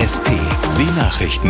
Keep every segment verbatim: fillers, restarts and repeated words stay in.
S T, die Nachrichten.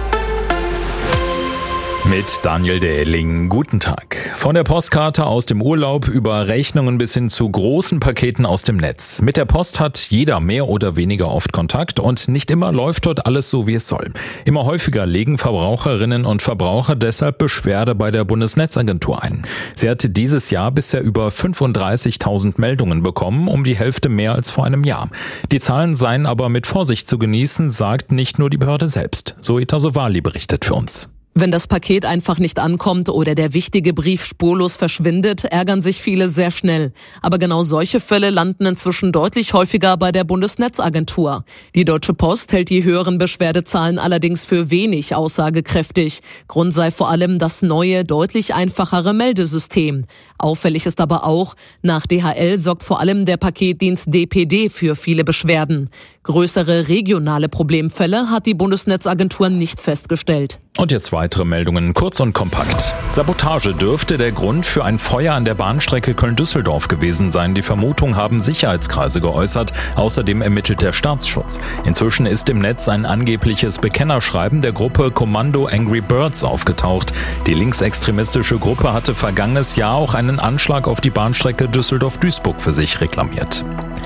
Mit Daniel Dehling. Guten Tag. Von der Postkarte aus dem Urlaub über Rechnungen bis hin zu großen Paketen aus dem Netz. Mit der Post hat jeder mehr oder weniger oft Kontakt und nicht immer läuft dort alles so, wie es soll. Immer häufiger legen Verbraucherinnen und Verbraucher deshalb Beschwerde bei der Bundesnetzagentur ein. Sie hat dieses Jahr bisher über fünfunddreißigtausend Meldungen bekommen, um die Hälfte mehr als vor einem Jahr. Die Zahlen seien aber mit Vorsicht zu genießen, sagt nicht nur die Behörde selbst. Zoeta Sowali berichtet für uns. Wenn das Paket einfach nicht ankommt oder der wichtige Brief spurlos verschwindet, ärgern sich viele sehr schnell. Aber genau solche Fälle landen inzwischen deutlich häufiger bei der Bundesnetzagentur. Die Deutsche Post hält die höheren Beschwerdezahlen allerdings für wenig aussagekräftig. Grund sei vor allem das neue, deutlich einfachere Meldesystem. Auffällig ist aber auch, nach D H L sorgt vor allem der Paketdienst D P D für viele Beschwerden. Größere regionale Problemfälle hat die Bundesnetzagentur nicht festgestellt. Und jetzt weitere Meldungen, kurz und kompakt. Sabotage dürfte der Grund für ein Feuer an der Bahnstrecke Köln-Düsseldorf gewesen sein. Die Vermutung haben Sicherheitskreise geäußert. Außerdem ermittelt der Staatsschutz. Inzwischen ist im Netz ein angebliches Bekennerschreiben der Gruppe Kommando Angry Birds aufgetaucht. Die linksextremistische Gruppe hatte vergangenes Jahr auch einen Anschlag auf die Bahnstrecke Düsseldorf-Duisburg für sich reklamiert.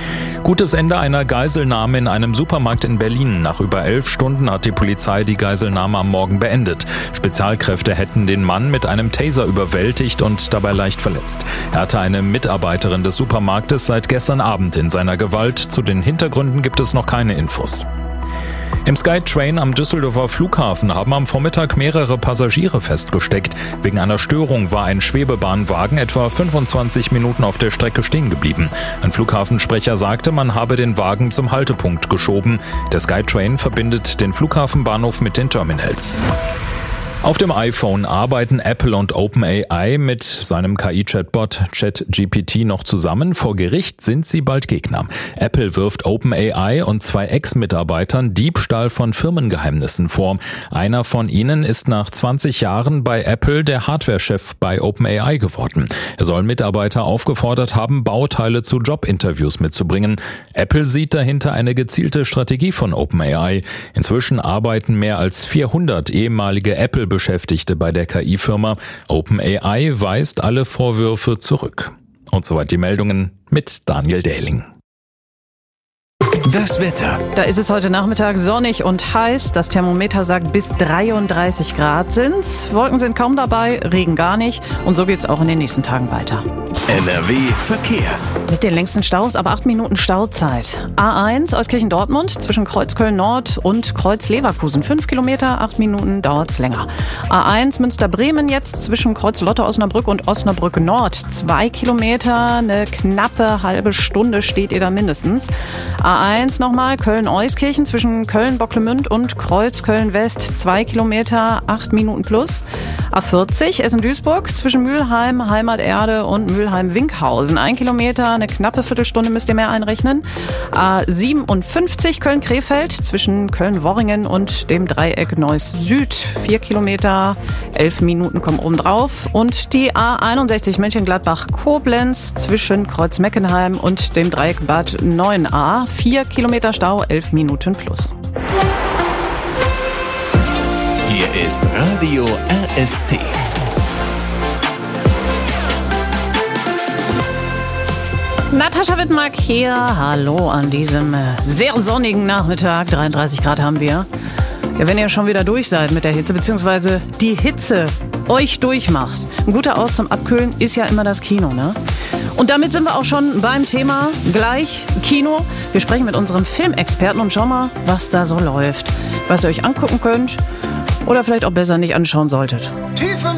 Gutes Ende einer Geiselnahme in einem Supermarkt in Berlin. Nach über elf Stunden hat die Polizei die Geiselnahme am Morgen beendet. Spezialkräfte hätten den Mann mit einem Taser überwältigt und dabei leicht verletzt. Er hatte eine Mitarbeiterin des Supermarktes seit gestern Abend in seiner Gewalt. Zu den Hintergründen gibt es noch keine Infos. Im Skytrain am Düsseldorfer Flughafen haben am Vormittag mehrere Passagiere festgesteckt. Wegen einer Störung war ein Schwebebahnwagen etwa fünfundzwanzig Minuten auf der Strecke stehen geblieben. Ein Flughafensprecher sagte, man habe den Wagen zum Haltepunkt geschoben. Der Skytrain verbindet den Flughafenbahnhof mit den Terminals. Auf dem iPhone arbeiten Apple und OpenAI mit seinem K I-Chatbot ChatGPT noch zusammen. Vor Gericht sind sie bald Gegner. Apple wirft OpenAI und zwei Ex-Mitarbeitern Diebstahl von Firmengeheimnissen vor. Einer von ihnen ist nach zwanzig Jahren bei Apple der Hardware-Chef bei OpenAI geworden. Er soll Mitarbeiter aufgefordert haben, Bauteile zu Jobinterviews mitzubringen. Apple sieht dahinter eine gezielte Strategie von OpenAI. Inzwischen arbeiten mehr als vierhundert ehemalige Apple Beschäftigte bei der K I-Firma. OpenAI weist alle Vorwürfe zurück. Und soweit die Meldungen mit Daniel Dehling. Das Wetter. Da ist es heute Nachmittag sonnig und heiß. Das Thermometer sagt, bis dreiunddreißig Grad sind's. Wolken sind kaum dabei, Regen gar nicht. Und so geht's auch in den nächsten Tagen weiter. N R W Verkehr. Mit den längsten Staus, aber acht Minuten Stauzeit. A eins Euskirchen-Dortmund zwischen Kreuzköln Nord und Kreuz-Leverkusen. Fünf Kilometer, acht Minuten dauert's länger. A eins Münster-Bremen jetzt zwischen Kreuz-Lotte-Osnabrück und Osnabrück Nord. Zwei Kilometer, eine knappe halbe Stunde steht ihr da mindestens. A eins nochmal Köln-Euskirchen zwischen Köln-Bocklemünd und Kreuz-Köln-West. Zwei Kilometer, acht Minuten plus. A vierzig Essen-Duisburg zwischen Mülheim, Heimaterde und Mülheim-Winkhausen. Ein Kilometer, eine knappe Viertelstunde müsst ihr mehr einrechnen. A siebenundfünfzig Köln-Krefeld zwischen Köln-Worringen und dem Dreieck Neuss Süd. Vier Kilometer, elf Minuten kommen oben drauf. Und die A einundsechzig Mönchengladbach-Koblenz zwischen Kreuz-Meckenheim und dem Dreieck Bad neun a. Vier Kilometer Stau, elf Minuten plus. Hier ist Radio R S T. Natascha Wittmark hier. Hallo an diesem sehr sonnigen Nachmittag. dreiunddreißig Grad haben wir. Ja, wenn ihr schon wieder durch seid mit der Hitze, beziehungsweise die Hitze euch durchmacht. Ein guter Ort zum Abkühlen ist ja immer das Kino, ne? Und damit sind wir auch schon beim Thema gleich Kino. Wir sprechen mit unserem Filmexperten und schauen mal, was da so läuft. Was ihr euch angucken könnt oder vielleicht auch besser nicht anschauen solltet. Tief im